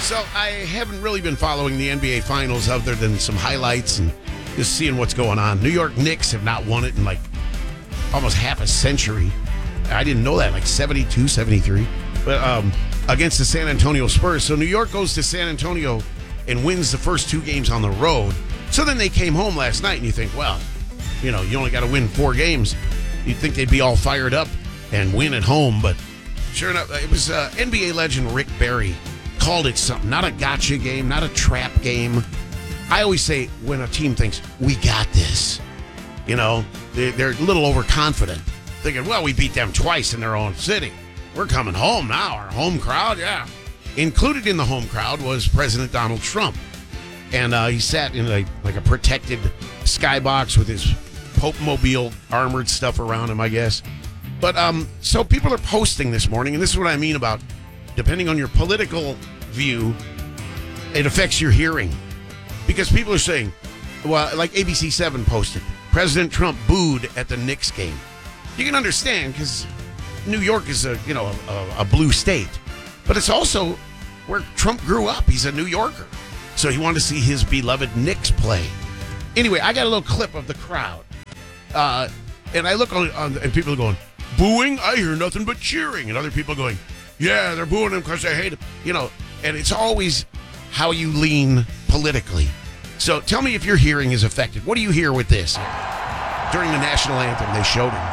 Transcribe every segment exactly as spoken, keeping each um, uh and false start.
So I haven't really been following the N B A Finals other than some highlights and just seeing what's going on. New York Knicks have not won it in like almost half a century. I didn't know that, like seventy-two, seventy-three. But um, against the San Antonio Spurs. So New York goes to San Antonio and wins the first two games on the road. So then they came home last night and you think, well, you know, you only got to win four games. You'd think they'd be all fired up and win at home. But sure enough, it was uh, N B A legend Rick Barry called it something. Not a gotcha game, not a trap game. I always say when a team thinks, we got this, you know, they, they're a little overconfident. Thinking, well, we beat them twice in their own city. We're coming home now. Our home crowd, yeah. Included in the home crowd was President Donald Trump. And uh, he sat in a, like a protected skybox with his Pope-mobile armored stuff around him, I guess. But um, so people are posting this morning, and this is what I mean about depending on your political view, it affects your hearing. Because people are saying, well, like A B C seven posted, President Trump booed at the Knicks game. You can understand because New York is a, you know, a, a blue state. But it's also where Trump grew up. He's a New Yorker. So he wanted to see his beloved Knicks play. Anyway, I got a little clip of the crowd. Uh, and I look on, on, and people are going, booing? I hear nothing but cheering. And other people going, yeah, they're booing him because they hate him. You know, and it's always how you lean politically. So tell me if your hearing is affected. What do you hear with this? During the national anthem, they showed him.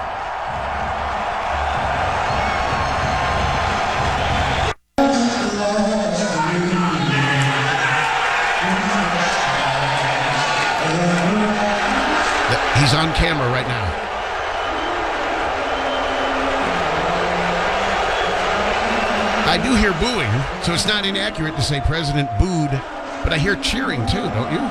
He's on camera right now. I do hear booing, so it's not inaccurate to say President booed, but I hear cheering too, don't you?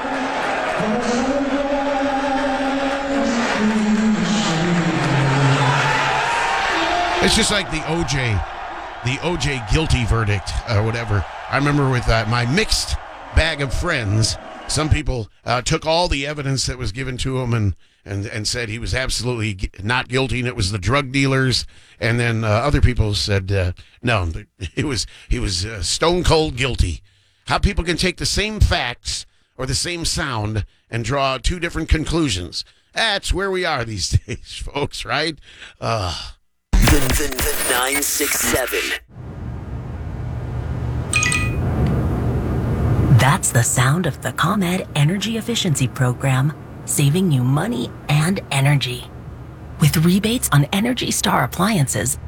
It's just like the O J, the O J guilty verdict or whatever. I remember with uh, my mixed bag of friends, some people uh, took all the evidence that was given to him and, and, and said he was absolutely not guilty, and it was the drug dealers. And then uh, other people said, uh, no, it was he was uh, stone cold guilty. How people can take the same facts or the same sound and draw two different conclusions. That's where we are these days, folks, right? Uh, the, the, the nine six seven. That's the sound of the ComEd Energy Efficiency Program, saving you money and energy. With rebates on Energy Star appliances,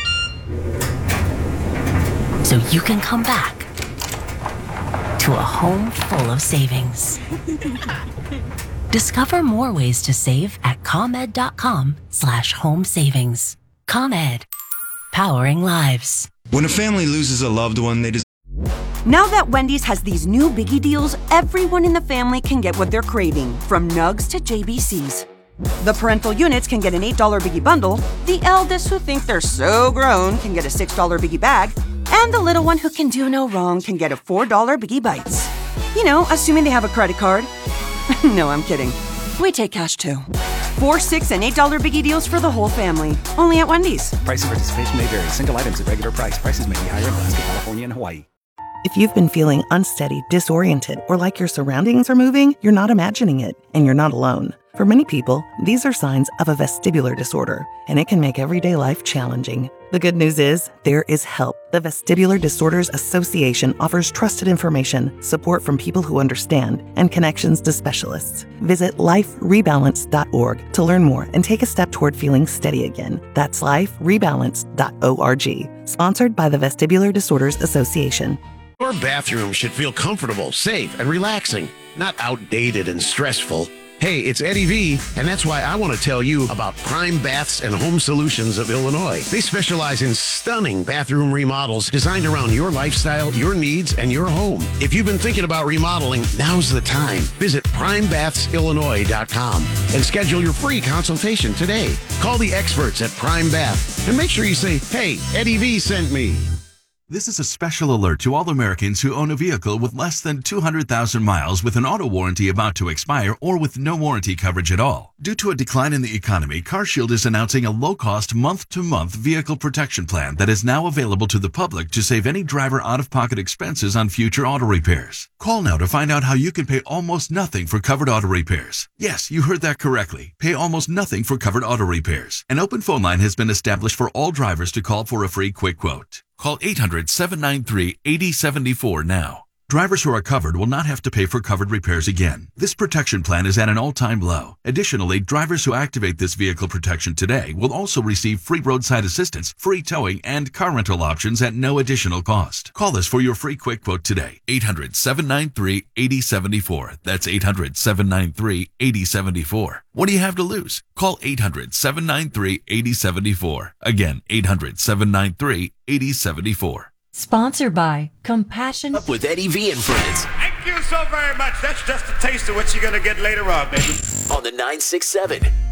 so you can come back to a home full of savings. Discover more ways to save at ComEd.com slash home savings. ComEd, powering lives. When a family loses a loved one, they just Now that Wendy's has these new biggie deals, everyone in the family can get what they're craving, from nugs to J B Cs. The parental units can get an eight dollar biggie bundle, the eldest who think they're so grown can get a six dollar biggie bag, and the little one who can do no wrong can get a four dollar biggie bites. You know, assuming they have a credit card. No, I'm kidding. We take cash too. Four, six, and eight dollar biggie deals for the whole family. Only at Wendy's. Price and participation may vary. Single items at regular price. Prices may be higher in Alaska, California, and Hawaii. If you've been feeling unsteady, disoriented, or like your surroundings are moving, you're not imagining it, and you're not alone. For many people, these are signs of a vestibular disorder, and it can make everyday life challenging. The good news is, there is help. The Vestibular Disorders Association offers trusted information, support from people who understand, and connections to specialists. Visit life rebalance dot org to learn more and take a step toward feeling steady again. That's life rebalance dot org. Sponsored by the Vestibular Disorders Association. Your bathroom should feel comfortable, safe, and relaxing, not outdated and stressful. Hey, it's Eddie V, and that's why I want to tell you about Prime Baths and Home Solutions of Illinois. They specialize in stunning bathroom remodels designed around your lifestyle, your needs, and your home. If you've been thinking about remodeling, now's the time. Visit prime baths illinois dot com and schedule your free consultation today. Call the experts at Prime Bath and make sure you say, hey, Eddie V sent me. This is a special alert to all Americans who own a vehicle with less than two hundred thousand miles with an auto warranty about to expire or with no warranty coverage at all. Due to a decline in the economy, CarShield is announcing a low-cost month-to-month vehicle protection plan that is now available to the public to save any driver out-of-pocket expenses on future auto repairs. Call now to find out how you can pay almost nothing for covered auto repairs. Yes, you heard that correctly. Pay almost nothing for covered auto repairs. An open phone line has been established for all drivers to call for a free quick quote. Call eight hundred, seven nine three, eight zero seven four now. Drivers who are covered will not have to pay for covered repairs again. This protection plan is at an all-time low. Additionally, drivers who activate this vehicle protection today will also receive free roadside assistance, free towing, and car rental options at no additional cost. Call us for your free quick quote today. eight hundred, seven nine three, eight zero seven four. That's eight hundred, seven nine three, eight zero seven four. What do you have to lose? Call eight hundred, seven nine three, eight zero seven four. Again, eight hundred, seven nine three, eight zero seven four. Sponsored by Compassion. Up with Eddie V and friends. Thank you so very much. That's just a taste of what you're going to get later on, baby. On the nine six seven.